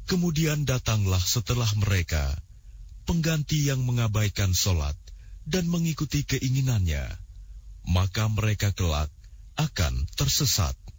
Kemudian datanglah setelah mereka pengganti yang mengabaikan sholat dan mengikuti keinginannya, maka mereka kelak akan tersesat.